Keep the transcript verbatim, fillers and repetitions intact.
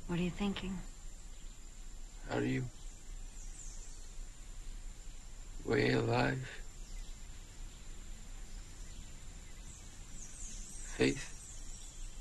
What are you thinking? How do you way of life, faith?